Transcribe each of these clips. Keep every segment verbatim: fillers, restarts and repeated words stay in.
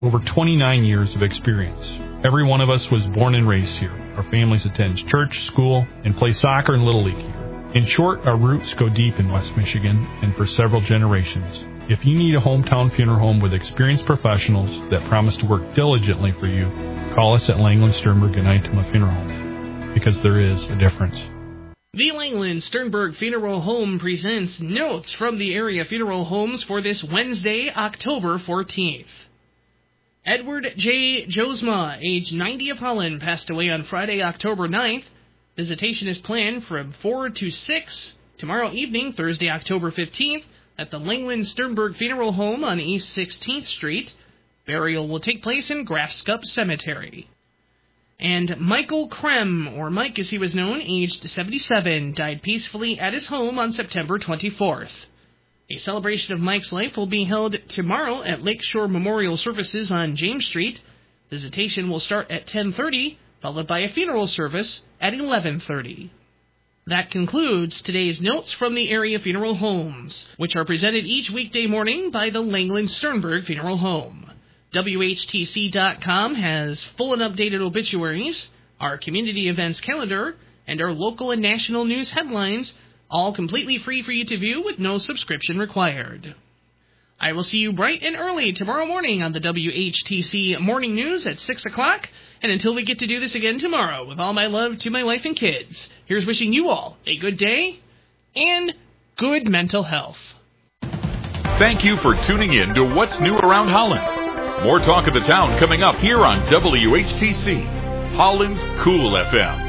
Over twenty-nine years of experience. Every one of us was born and raised here. Our families attend church, school, and play soccer and Little League here. In short, our roots go deep in West Michigan and for several generations. If you need a hometown funeral home with experienced professionals that promise to work diligently for you, call us at Langland Sternberg and Itema Funeral Home, because there is a difference. The Langland Sternberg Funeral Home presents notes from the area funeral homes for this Wednesday, October fourteenth. Edward J. Josma, age ninety of Holland, passed away on Friday, October ninth. Visitation is planned from four to six tomorrow evening, Thursday, October fifteenth, at the Langland Sternberg Funeral Home on East sixteenth Street. Burial will take place in Grafskup Cemetery. And Michael Krem, or Mike as he was known, aged seventy-seven, died peacefully at his home on September twenty-fourth. A celebration of Mike's life will be held tomorrow at Lakeshore Memorial Services on James Street. Visitation will start at ten thirty, followed by a funeral service at eleven thirty. That concludes today's notes from the area funeral homes, which are presented each weekday morning by the Langland Sternberg Funeral Home. W H T C dot com has full and updated obituaries, our community events calendar, and our local and national news headlines, all completely free for you to view with no subscription required. I will see you bright and early tomorrow morning on the W H T C Morning News at six o'clock, and until we get to do this again tomorrow, with all my love to my wife and kids, here's wishing you all a good day and good mental health. Thank you for tuning in to What's New Around Holland. More talk of the town coming up here on W H T C, Holland's Cool F M.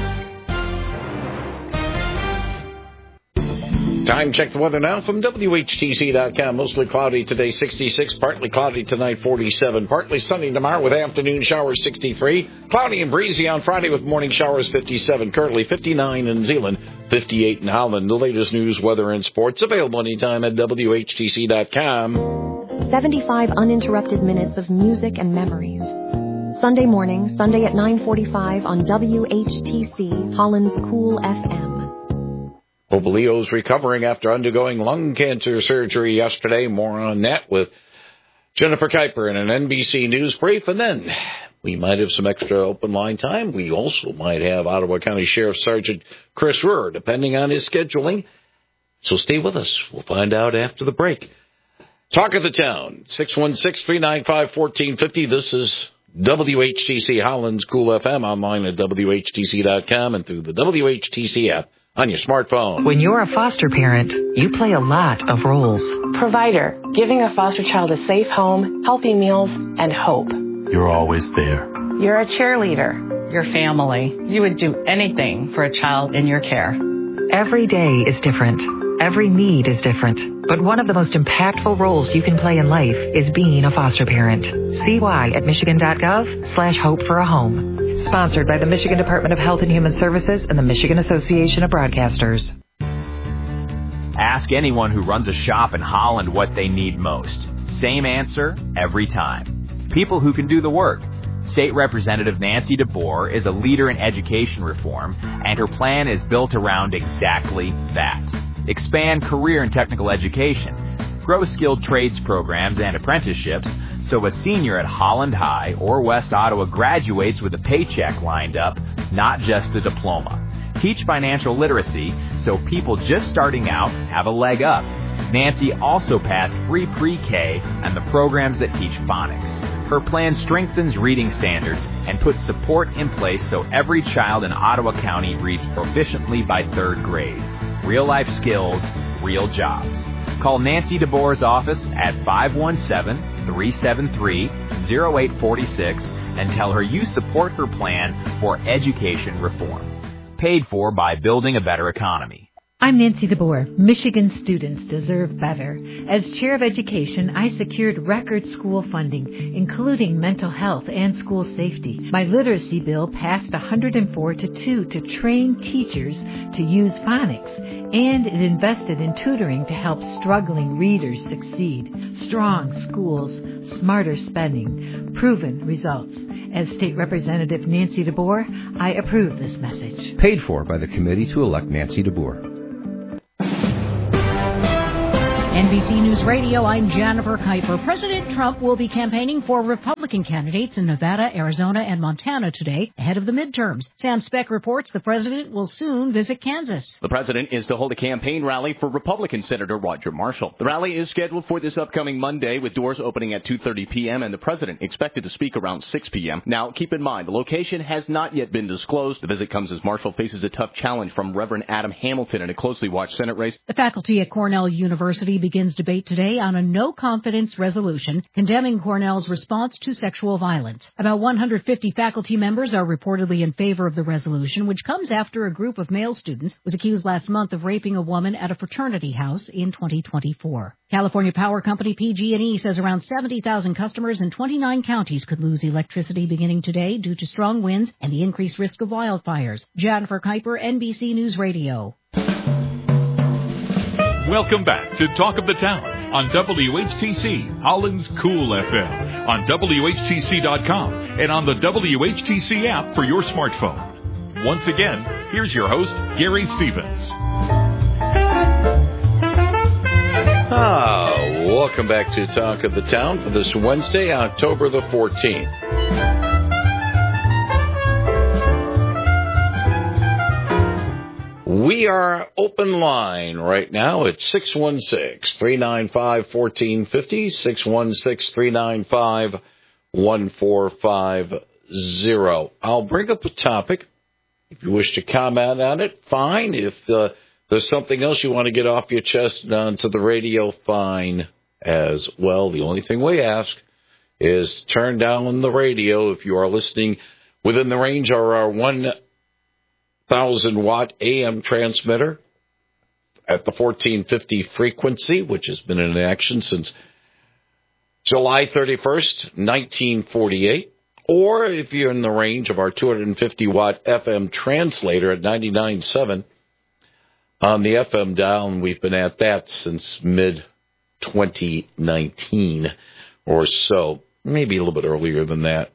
Time check the weather now from W H T C dot com. Mostly cloudy today, sixty-six. Partly cloudy tonight, forty-seven. Partly sunny tomorrow with afternoon showers, sixty-three. Cloudy and breezy on Friday with morning showers, fifty-seven. Currently fifty-nine in Zeeland, fifty-eight in Holland. The latest news, weather, and sports available anytime at W H T C dot com. seventy-five uninterrupted minutes of music and memories. Sunday morning, Sunday at nine forty-five on W H T C, Holland's Cool F M. Hope Leo's recovering after undergoing lung cancer surgery yesterday. More on that with Jennifer Kuiper in an N B C News brief. And then we might have some extra open line time. We also might have Ottawa County Sheriff Sergeant Chris Ruhr, depending on his scheduling. So stay with us. We'll find out after the break. Talk of the town, six one six, three nine five, one four five zero. This is W H T C Holland's Cool F M, online at W H T C dot com and through the W H T C app on your smartphone. When you're a foster parent, you play a lot of roles. Provider, giving a foster child a safe home, healthy meals, and hope. You're always there. You're a cheerleader. Your family. You would do anything for a child in your care. Every day is different. Every need is different. But one of the most impactful roles you can play in life is being a foster parent. See why at Michigan dot gov slash hope for a home. Sponsored by the Michigan Department of Health and Human Services and the Michigan Association of Broadcasters. Ask anyone who runs a shop in Holland what they need most. Same answer every time. People who can do the work. State Representative Nancy DeBoer is a leader in education reform, and her plan is built around exactly that. Expand career and technical education. Grow skilled trades programs and apprenticeships so a senior at Holland High or West Ottawa graduates with a paycheck lined up, not just a diploma. Teach financial literacy so people just starting out have a leg up. Nancy also passed free pre-K and the programs that teach phonics. Her plan strengthens reading standards and puts support in place so every child in Ottawa County reads proficiently by third grade. Real-life skills, real jobs. Call Nancy DeBoer's office at five one seven, three seven three, zero eight four six and tell her you support her plan for education reform. Paid for by Building a Better Economy. I'm Nancy DeBoer. Michigan students deserve better. As chair of education, I secured record school funding, including mental health and school safety. My literacy bill passed one hundred four to two to train teachers to use phonics, and it invested in tutoring to help struggling readers succeed. Strong schools, smarter spending, proven results. As State Representative Nancy DeBoer, I approve this message. Paid for by the committee to elect Nancy DeBoer. N B C News Radio, I'm Jennifer Kuiper. President Trump will be campaigning for Republican candidates in Nevada, Arizona, and Montana today ahead of the midterms. Sam Speck reports the president will soon visit Kansas. The president is to hold a campaign rally for Republican Senator Roger Marshall. The rally is scheduled for this upcoming Monday with doors opening at two thirty p.m. and the president expected to speak around six p.m. Now, keep in mind, the location has not yet been disclosed. The visit comes as Marshall faces a tough challenge from Reverend Adam Hamilton in a closely watched Senate race. The faculty at Cornell University begins debate today on a no-confidence resolution condemning Cornell's response to sexual violence. About one hundred fifty faculty members are reportedly in favor of the resolution, which comes after a group of male students was accused last month of raping a woman at a fraternity house in twenty twenty-four. California power company P G and E says around seventy thousand customers in twenty-nine counties could lose electricity beginning today due to strong winds and the increased risk of wildfires. Jennifer Kuiper, N B C News Radio. Welcome back to Talk of the Town on W H T C, Holland's Cool F M, on W H T C dot com, and on the W H T C app for your smartphone. Once again, here's your host, Gary Stevens. Ah, welcome back to Talk of the Town for this Wednesday, October the fourteenth. We are open line right now at six one six, three nine five, one four five zero, six one six, three nine five, one four five zero. I'll bring up a topic. If you wish to comment on it, fine. If uh, there's something else you want to get off your chest and onto the radio, fine as well. The only thing we ask is turn down the radio if you are listening within the range of our one thousand watt A M transmitter at the fourteen fifty frequency, which has been in action since July thirty-first, nineteen forty-eight. Or if you're in the range of our two hundred fifty watt F M translator at ninety-nine point seven on the F M dial, and we've been at that since mid twenty nineteen or so, maybe a little bit earlier than that.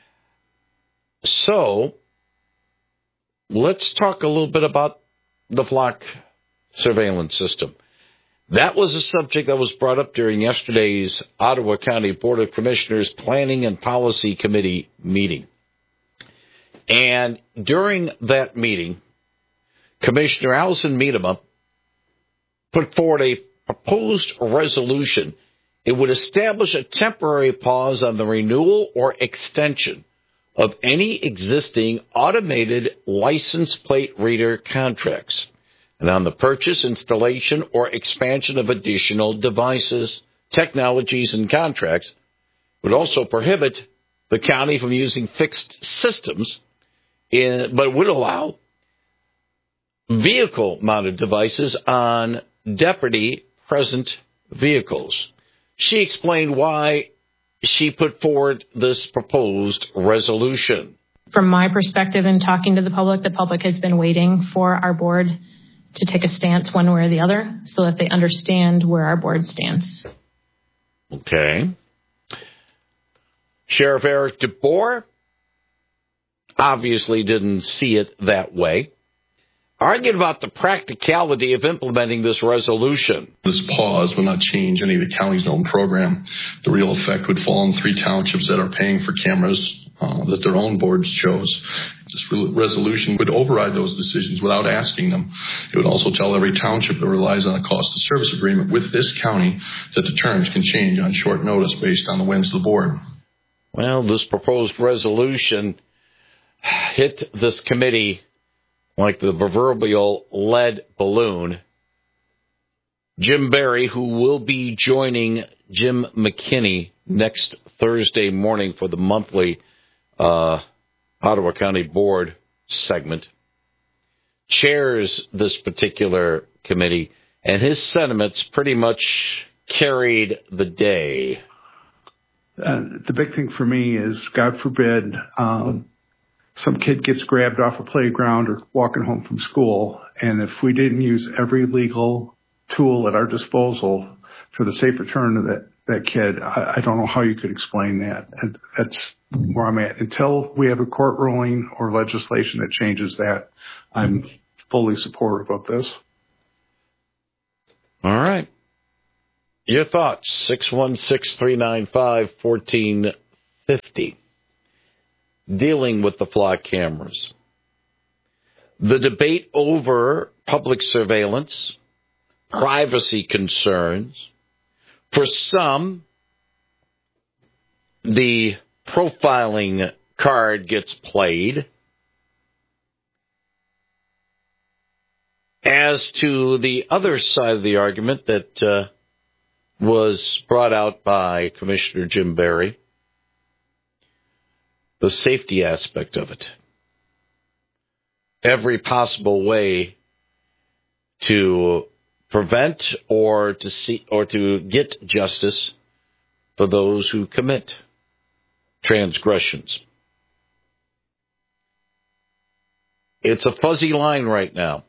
So let's talk a little bit about the flock surveillance system. That was a subject that was brought up during yesterday's Ottawa County Board of Commissioners Planning and Policy Committee meeting. And during that meeting, Commissioner Allison Miedema put forward a proposed resolution. It would establish a temporary pause on the renewal or extension of any existing automated license plate reader contracts, and on the purchase, installation, or expansion of additional devices, technologies, and contracts. It would also prohibit the county from using fixed systems, in, but would allow vehicle-mounted devices on deputy-present vehicles. She explained why she put forward this proposed resolution. From my perspective in talking to the public, the public has been waiting for our board to take a stance one way or the other so that they understand where our board stands. Okay. Sheriff Eric DeBoer obviously didn't see it that way. Argued about the practicality of implementing this resolution. This pause will not change any of the county's own program. The real effect would fall on three townships that are paying for cameras uh, that their own boards chose. This re- resolution would override those decisions without asking them. It would also tell every township that relies on a cost of service agreement with this county that the terms can change on short notice based on the whims of the board. Well, this proposed resolution hit this committee like the proverbial lead balloon. Jim Barry, who will be joining Jim McKinney next Thursday morning for the monthly uh, Ottawa County Board segment, chairs this particular committee, and his sentiments pretty much carried the day. Uh, the big thing for me is, God forbid, um, some kid gets grabbed off a playground or walking home from school, and if we didn't use every legal tool at our disposal for the safe return of that, that kid, I, I don't know how you could explain that. And that's where I'm at. Until we have a court ruling or legislation that changes that, I'm fully supportive of this. All right. Your thoughts, six one six, three nine five, one four five zero. Dealing with the flock cameras. The debate over public surveillance, privacy concerns. For some, the profiling card gets played. As to the other side of the argument that uh, was brought out by Commissioner Jim Barry, the safety aspect of it. Every possible way to prevent or to see or to get justice for those who commit transgressions. It's a fuzzy line right now.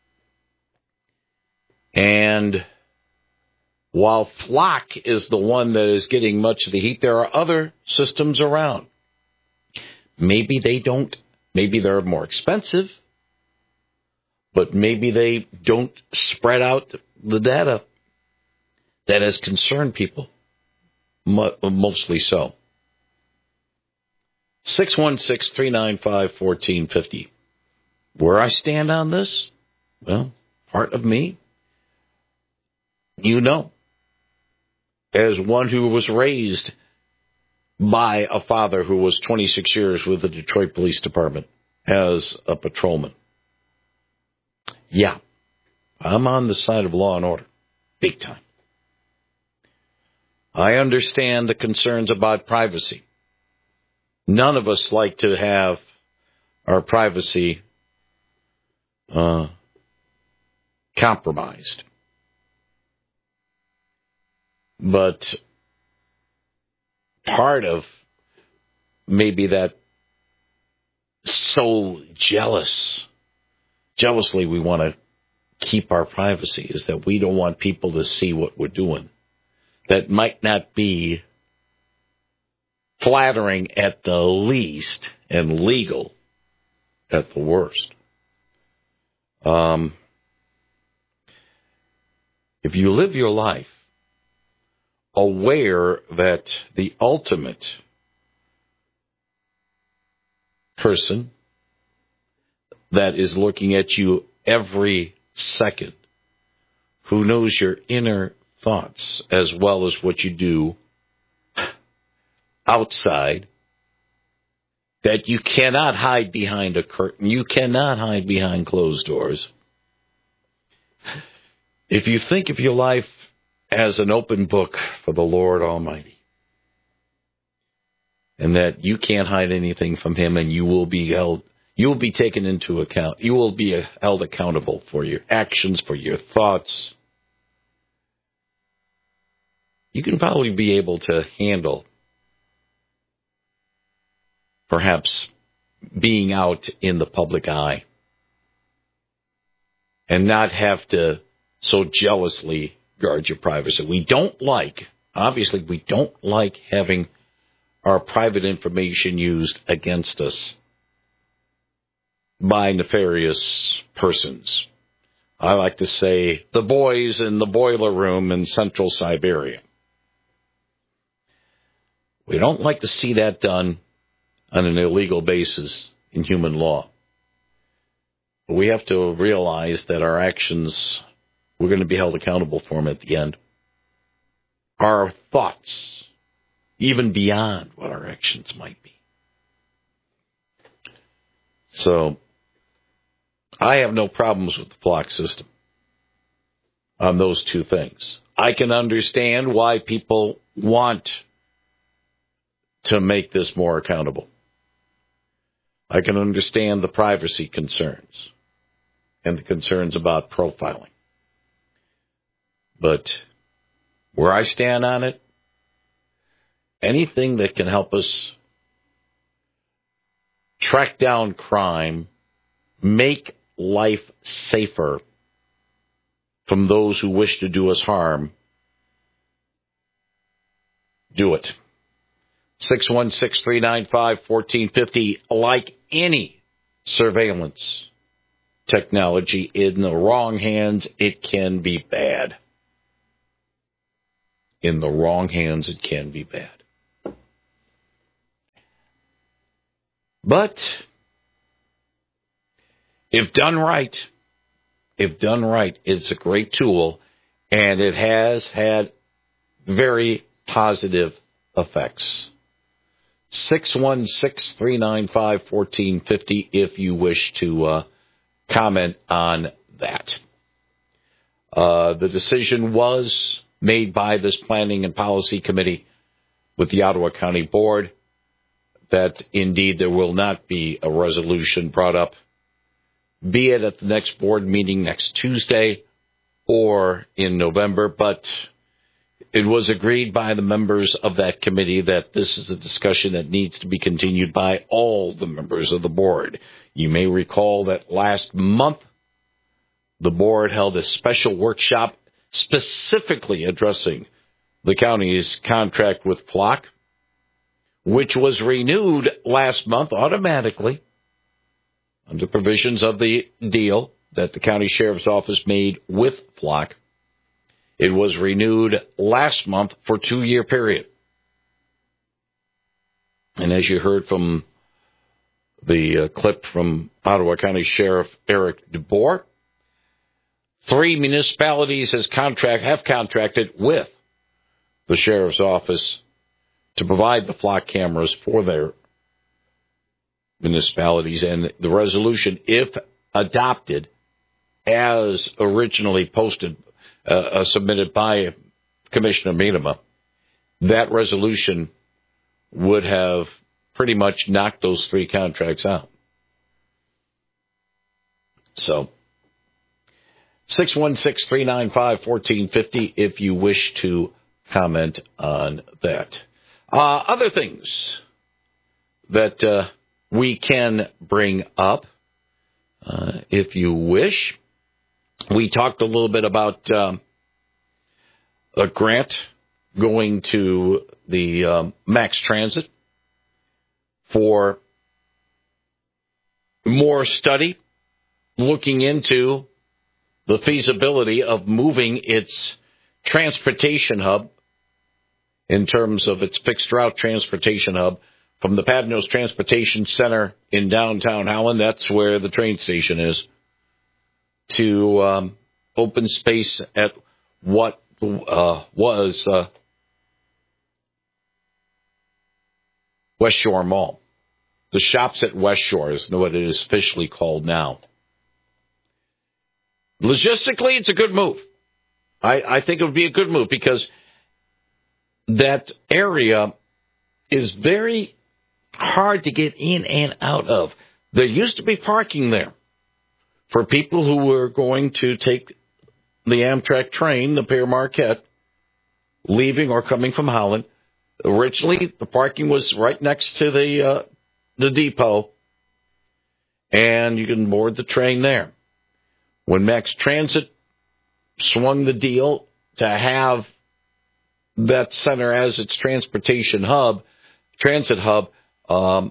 And while Flock is the one that is getting much of the heat, there are other systems around. Maybe they don't, maybe they're more expensive, but maybe they don't spread out the data that has concerned people, mostly so. six one six, three nine five, one four five zero. Where I stand on this? Well, part of me, you know, as one who was raised by a father who was twenty-six years with the Detroit Police Department as a patrolman. Yeah, I'm on the side of law and order, big time. I understand the concerns about privacy. None of us like to have our privacy uh, compromised. But part of maybe that so jealous, jealously we want to keep our privacy is that we don't want people to see what we're doing. That might not be flattering at the least and legal at the worst. Um, if you live your life aware that the ultimate person that is looking at you every second, who knows your inner thoughts as well as what you do outside, that you cannot hide behind a curtain, you cannot hide behind closed doors. If you think of your life as an open book for the Lord Almighty, and that you can't hide anything from Him, and you will be held, you will be taken into account, you will be held accountable for your actions, for your thoughts, you can probably be able to handle perhaps being out in the public eye and not have to so jealously guard your privacy. We don't like, obviously, we don't like having our private information used against us by nefarious persons. I like to say the boys in the boiler room in central Siberia. We don't like to see that done on an illegal basis in human law. But we have to realize that our actions, we're going to be held accountable for them at the end. Our thoughts, even beyond what our actions might be. So, I have no problems with the flock system on those two things. I can understand why people want to make this more accountable. I can understand the privacy concerns and the concerns about profiling. But where I stand on it, anything that can help us track down crime, make life safer from those who wish to do us harm, do it. six one six, three nine five, one four five zero. Like any surveillance technology, in the wrong hands, it can be bad. in the wrong hands, it can be bad. But if done right, if done right, it's a great tool, and it has had very positive effects. six one six, three nine five, one four five zero if you wish to uh, comment on that. Uh, the decision was made by this Planning and Policy Committee with the Ottawa County Board that indeed there will not be a resolution brought up, be it at the next board meeting next Tuesday or in November, but it was agreed by the members of that committee that this is a discussion that needs to be continued by all the members of the board. You may recall that last month the board held a special workshop specifically addressing the county's contract with Flock, which was renewed last month automatically under provisions of the deal that the county sheriff's office made with Flock. It was renewed last month for a two-year period. And as you heard from the uh, clip from Ottawa County Sheriff Eric DeBoer, three municipalities has contract have contracted with the sheriff's office to provide the Flock cameras for their municipalities. And the resolution, if adopted as originally posted, uh, uh, submitted by Commissioner Miedema, that resolution would have pretty much knocked those three contracts out. So, six one six, three nine five, one four five zero if you wish to comment on that. Uh, other things that uh, we can bring up, uh, if you wish. We talked a little bit about um, a grant going to the um, Max Transit for more study, looking into the feasibility of moving its transportation hub in terms of its fixed route transportation hub from the Padnos Transportation Center in downtown Howland, that's where the train station is, to um, open space at what uh, was uh, West Shore Mall. The Shops at West Shore is what it is officially called now. Logistically, it's a good move. I, I think it would be a good move because that area is very hard to get in and out of. There used to be parking there for people who were going to take the Amtrak train, the Pere Marquette, leaving or coming from Holland. Originally, the parking was right next to the uh, the depot, and you can board the train there. When Max Transit swung the deal to have that center as its transportation hub, transit hub, um,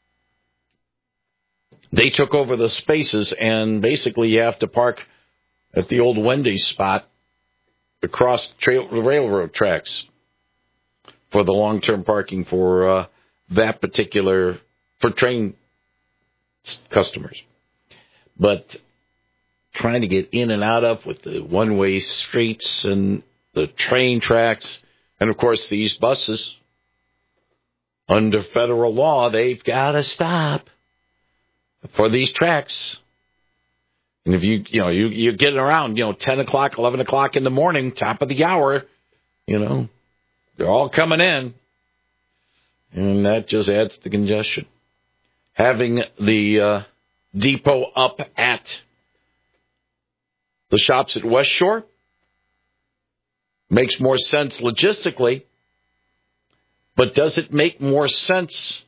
they took over the spaces, and basically you have to park at the old Wendy's spot across trail, the railroad tracks for the long-term parking for uh, that particular, for train customers. But trying to get in and out of with the one-way streets and the train tracks, and of course these buses, under federal law, they've got to stop for these tracks. And if you, you know, you, you get around, you know, ten o'clock, eleven o'clock in the morning, top of the hour, you know, they're all coming in. And that just adds to congestion. Having the uh, depot up at the Shops at West Shore makes more sense logistically, but does it make more sense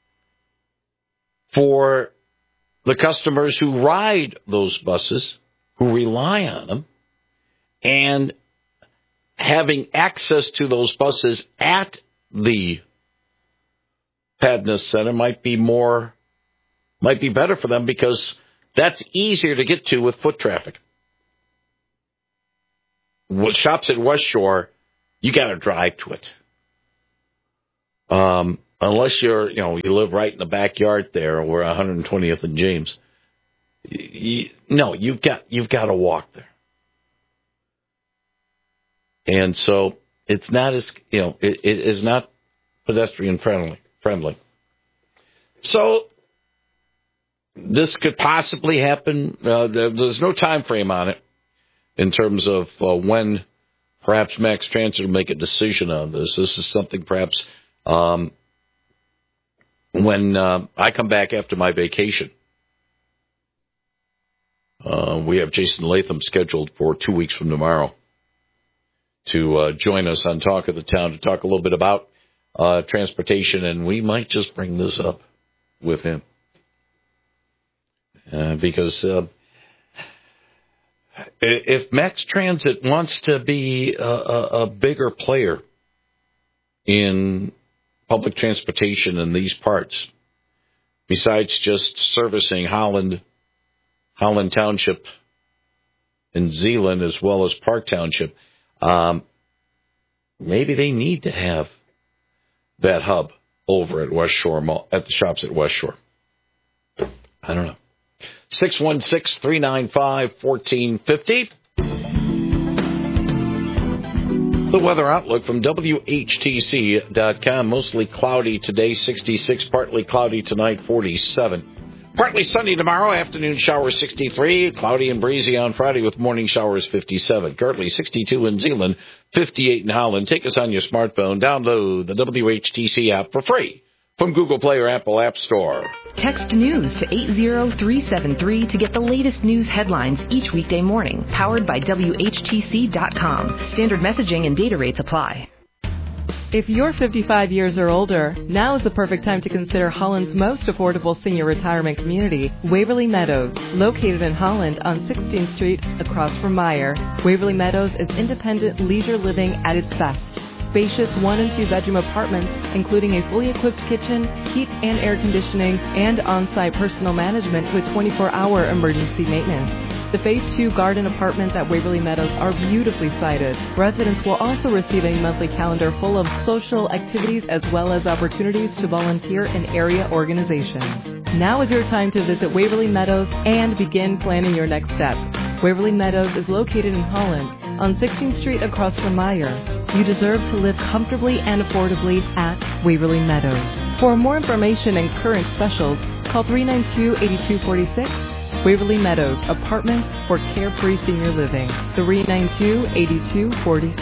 for the customers who ride those buses, who rely on them, and having access to those buses at the Padnos Center might be more, might be better for them because that's easier to get to with foot traffic. With Shops at West Shore, you got to drive to it. Um, unless you're, you know, you live right in the backyard there, or one hundred twentieth and James. You, no, you've got you've got to walk there. And so it's not as, you know, it, it is not pedestrian friendly. Friendly. So this could possibly happen. Uh, there, there's no time frame on it in terms of uh, when perhaps Max Transit will make a decision on this. This is something perhaps um, when uh, I come back after my vacation. Uh, we have Jason Latham scheduled for two weeks from tomorrow to uh, join us on Talk of the Town to talk a little bit about uh, transportation, and we might just bring this up with him. Uh, because uh, if Max Transit wants to be a, a, a bigger player in public transportation in these parts, besides just servicing Holland, Holland Township and Zeeland as well as Park Township, um, maybe they need to have that hub over at West Shore Mall, at the shops at West Shore. I don't know. six one six, three nine five, one four five zero. The weather outlook from W H T C dot com. Mostly cloudy today, sixty-six. Partly cloudy tonight, forty-seven. Partly sunny tomorrow, afternoon showers sixty-three, cloudy and breezy on Friday with morning showers fifty-seven. Currently sixty-two in Zeeland, fifty-eight in Holland. Take us on your smartphone. Download the W H T C app for free from Google Play or Apple App Store. Text news to eight zero three seven three to get the latest news headlines each weekday morning. Powered by W H T C dot com. Standard messaging and data rates apply. If you're fifty-five years or older, now is the perfect time to consider Holland's most affordable senior retirement community, Waverly Meadows, located in Holland on sixteenth Street across from Meyer. Waverly Meadows is independent leisure living at its best. Spacious one and two bedroom apartments, including a fully equipped kitchen, heat and air conditioning, and on-site personal management with twenty-four hour emergency maintenance. The Phase two garden apartments at Waverly Meadows are beautifully sited. Residents will also receive a monthly calendar full of social activities as well as opportunities to volunteer in area organizations. Now is your time to visit Waverly Meadows and begin planning your next step. Waverly Meadows is located in Holland on sixteenth Street across from Meyer. You deserve to live comfortably and affordably at Waverly Meadows. For more information and current specials, call three nine two, eight two four six. Waverly Meadows, apartments for carefree senior living. three nine two, eight two four six.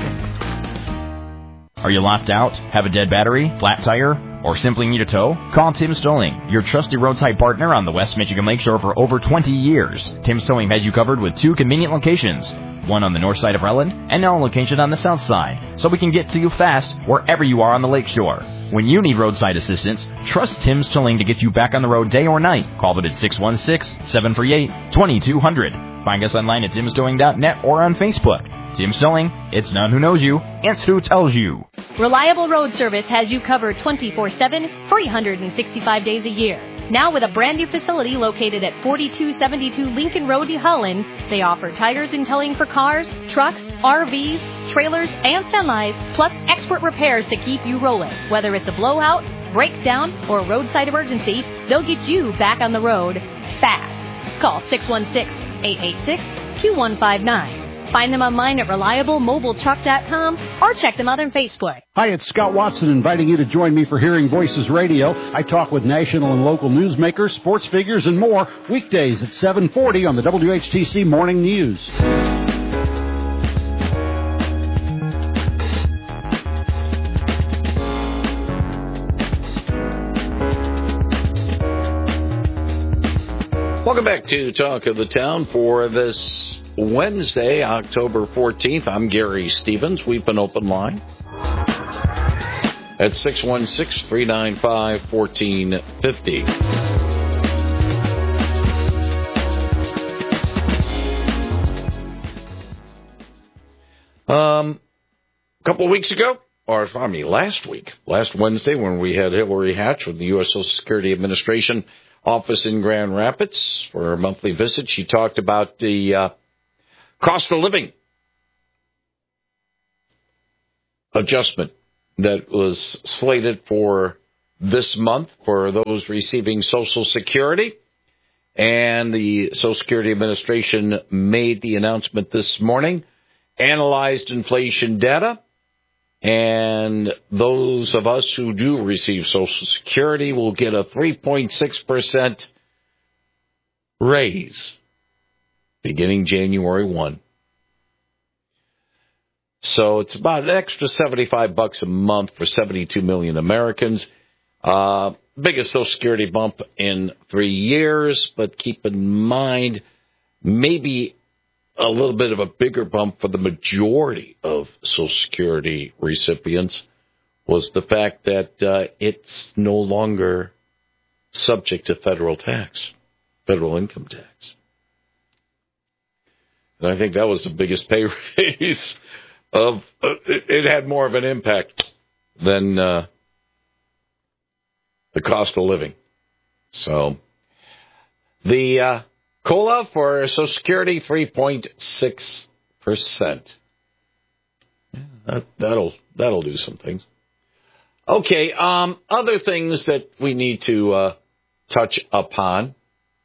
Are you locked out? Have a dead battery? Flat tire? Or simply need a tow? Call Tim's Towing, your trusted roadside partner on the West Michigan Lakeshore for over twenty years. Tim's Towing has you covered with two convenient locations, one on the north side of Relland and now a location on the south side, so we can get to you fast wherever you are on the lakeshore. When you need roadside assistance, trust Tim's Towing to get you back on the road day or night. Call them at six one six, seven three eight, two two zero zero. Find us online at tims towing dot net or on Facebook. Tim's Towing, it's not who knows you, it's who tells you. Reliable Road Service has you covered twenty-four seven, three hundred sixty-five days a year. Now with a brand new facility located at forty-two seventy-two Lincoln Road, Holland, they offer tires and towing for cars, trucks, R Vs, trailers, and semis, plus expert repairs to keep you rolling. Whether it's a blowout, breakdown, or roadside emergency, they'll get you back on the road fast. Call six one six, eight eight six, two one five nine. Find them online at reliable mobile truck dot com or check them out on Facebook. Hi, it's Scott Watson inviting you to join me for Hearing Voices Radio. I talk with national and local newsmakers, sports figures, and more weekdays at seven forty on the W H T C Morning News. Welcome back to Talk of the Town for this Wednesday, October fourteenth. I'm Gary Stevens. We've been open line at six one six, three nine five, one four five zero. Um, a couple of weeks ago, or I mean last week, last Wednesday when we had Hillary Hatch from the U S Social Security Administration office in Grand Rapids for a monthly visit, she talked about the uh, cost of living adjustment that was slated for this month for those receiving Social Security. And the Social Security Administration made the announcement this morning, analyzed inflation data, and those of us who do receive Social Security will get a three point six percent raise beginning January first. So it's about an extra seventy-five bucks a month for seventy-two million Americans. Uh, biggest Social Security bump in three years, but keep in mind, maybe a little bit of a bigger bump for the majority of Social Security recipients was the fact that uh, it's no longer subject to federal tax, federal income tax. And I think that was the biggest pay raise of, uh, it, it had more of an impact than uh, the cost of living. So the uh, COLA for Social Security, three point six percent. That, that'll that'll do some things. Okay, um, other things that we need to uh, touch upon.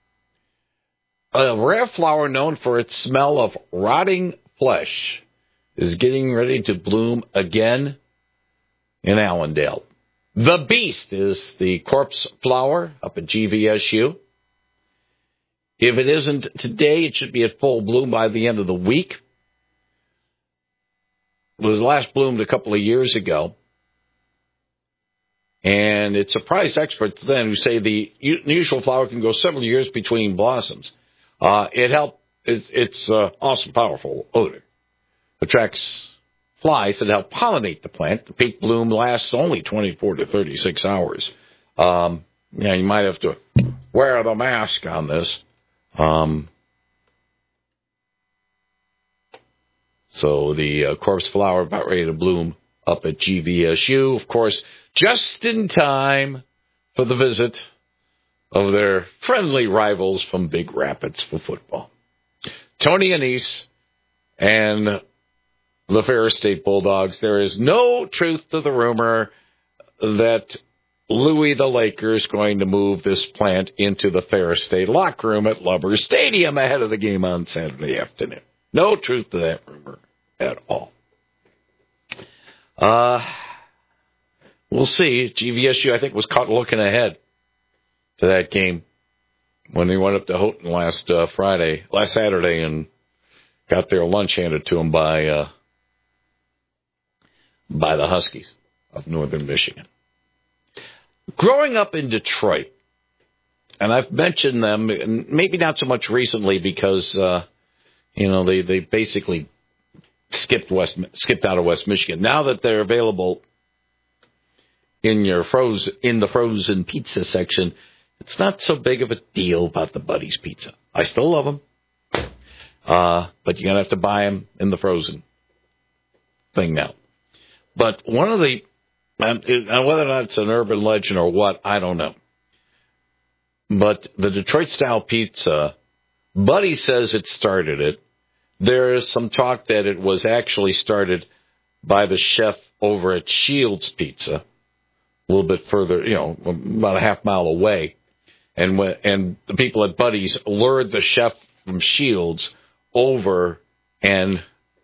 A rare flower known for its smell of rotting flesh is getting ready to bloom again in Allendale. The Beast is the corpse flower up at G V S U. If it isn't today, it should be at full bloom by the end of the week. It was last bloomed a couple of years ago. And it surprised experts then who say the usual flower can go several years between blossoms. Uh, it help, it's, it's uh, awesome, powerful odor. Attracts flies that help pollinate the plant. The peak bloom lasts only twenty-four to thirty-six hours. Um, yeah, you might have to wear the mask on this. Um, so the uh, corpse flower about ready to bloom up at G V S U, of course, just in time for the visit of their friendly rivals from Big Rapids for football. Tony Annese and the Ferris State Bulldogs. There is no truth to the rumor that Louis the Laker is going to move this plant into the Ferris State locker room at Lubbers Stadium ahead of the game on Saturday afternoon. No truth to that rumor at all. Uh, we'll see. G V S U, I think, was caught looking ahead to that game when they went up to Houghton last uh, Friday, last Saturday, and got their lunch handed to them by uh, by the Huskies of Northern Michigan. Growing up in Detroit, and I've mentioned them, and maybe not so much recently because, uh, you know, they, they basically skipped West, skipped out of West Michigan. Now that they're available in your frozen, in the frozen pizza section, it's not so big of a deal about the Buddy's Pizza. I still love them, uh, but you're going to have to buy them in the frozen thing now. But one of the, and whether or not it's an urban legend or what, I don't know. But the Detroit-style pizza, Buddy says it started it. There is some talk that it was actually started by the chef over at Shields Pizza, a little bit further, you know, about a half mile away. And when, and the people at Buddy's lured the chef from Shields over and,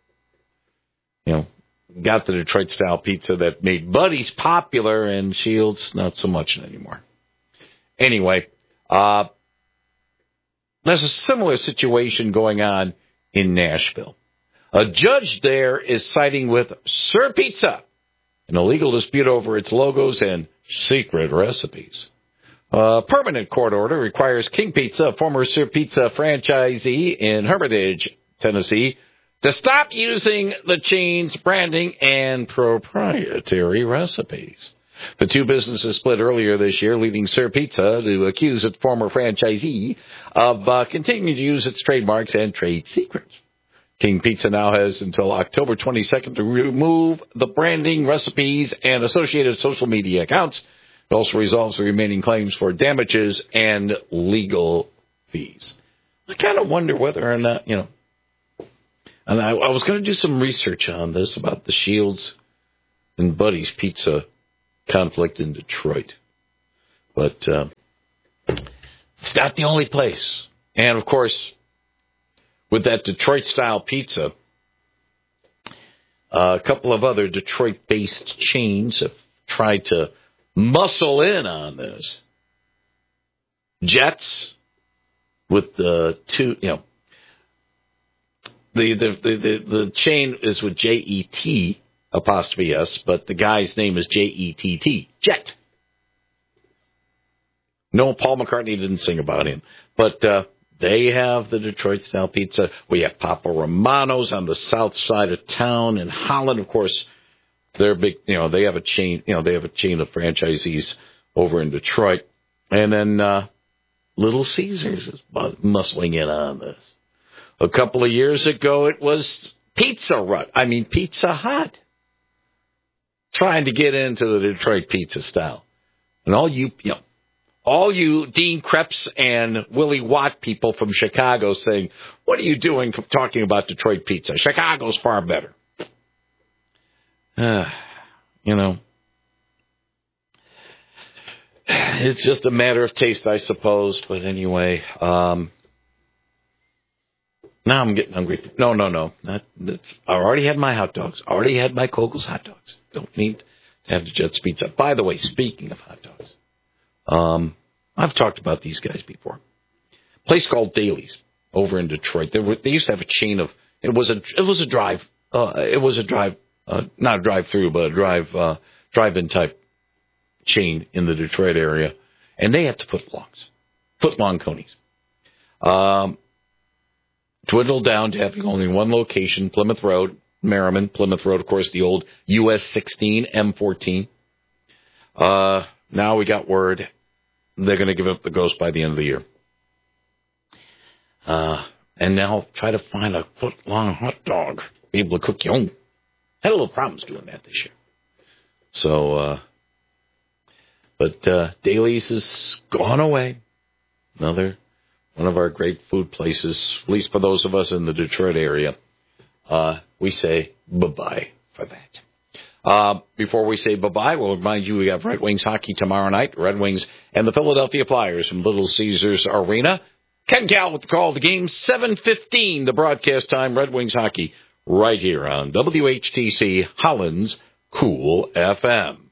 you know, got the Detroit-style pizza that made Buddy's popular and Shields not so much anymore. Anyway, uh, there's a similar situation going on in Nashville. A judge there is siding with Sir Pizza in a legal dispute over its logos and secret recipes. A permanent court order requires King Pizza, a former Sir Pizza franchisee in Hermitage, Tennessee, to stop using the chain's branding and proprietary recipes. The two businesses split earlier this year, leading Sir Pizza to accuse its former franchisee of uh, continuing to use its trademarks and trade secrets. King Pizza now has until October twenty-second to remove the branding, recipes, and associated social media accounts. It also resolves the remaining claims for damages and legal fees. I kind of wonder whether or not, you know, and I, I was going to do some research on this about the Shields and Buddy's Pizza conflict in Detroit. But uh, it's not the only place. And, of course, with that Detroit-style pizza, uh, a couple of other Detroit-based chains have tried to muscle in on this. Jets with the two, you know, the the the, the, the chain is with J E T apostrophe S, but the guy's name is J E T T, Jet. No, Paul McCartney didn't sing about him, but uh, they have the Detroit-style pizza. We have Papa Romano's on the south side of town in Holland, of course. They're big, you know, they have a chain, you know, they have a chain of franchisees over in Detroit. And then uh, Little Caesars is muscling in on this. A couple of years ago, it was Pizza Hut. I mean, Pizza Hut. Trying to get into the Detroit pizza style. And all you, you know, all you Dean Krebs and Willie Watt people from Chicago saying, what are you doing talking about Detroit pizza? Chicago's far better. Uh, you know, it's just a matter of taste, I suppose. But anyway, um, now I'm getting hungry. No, no, no. Not, I already had my hot dogs. I already had my Kogel's hot dogs. Don't need to have the Jets pizza. By the way, speaking of hot dogs, um, I've talked about these guys before. A place called Daly's over in Detroit. They, were, they used to have a chain of. It was a. It was a drive. Uh, it was a drive. Uh, not a drive-through, but a drive, uh, drive-in type chain in the Detroit area. And they have to foot-longs, foot-long conies. Um, dwindled down to having only one location, Plymouth Road, Merriman. Plymouth Road, of course, the old U S sixteen, M fourteen. Uh, now we got word they're going to give up the ghost by the end of the year. Uh, and now try to find a foot-long hot dog, be able to cook your own. Had a little problems doing that this year. So, uh, but uh, Daly's has gone away. Another one of our great food places, at least for those of us in the Detroit area. Uh, we say bye-bye for that. Uh, before we say bye-bye, we'll remind you we have Red Wings hockey tomorrow night. Red Wings and the Philadelphia Flyers from Little Caesars Arena. Ken Cal with the call of the game, seven fifteen, the broadcast time, Red Wings hockey. Right here on W H T C Holland's Cool F M.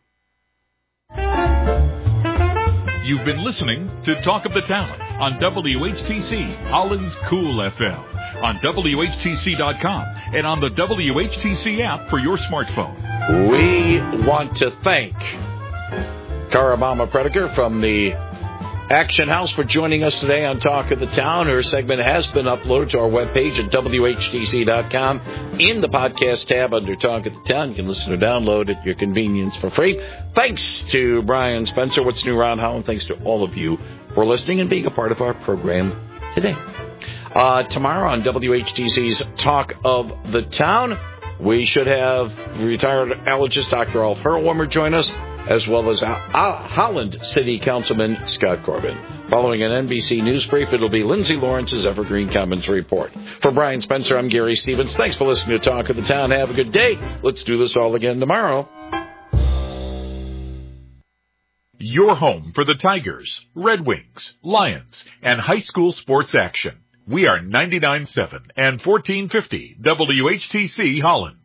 You've been listening to Talk of the Town on W H T C Holland's Cool F M, on W H T C dot com, and on the W H T C app for your smartphone. We want to thank Karabama Prediker from the Action House for joining us today on Talk of the Town. Her segment has been uploaded to our webpage at W H T C dot com in the podcast tab under Talk of the Town. You can listen or download at your convenience for free. Thanks to Brian Spencer, What's New Around Holland. Thanks to all of you for listening and being a part of our program today. Uh, tomorrow on W H T C's Talk of the Town, we should have retired allergist Doctor Alf Hurlwimmer join us, as well as Holland City Councilman Scott Corbin. Following an N B C News brief, it'll be Lindsay Lawrence's Evergreen Commons Report. For Brian Spencer, I'm Gary Stevens. Thanks for listening to Talk of the Town. Have a good day. Let's do this all again tomorrow. Your home for the Tigers, Red Wings, Lions, and high school sports action. We are ninety-nine point seven and fourteen fifty W H T C Holland.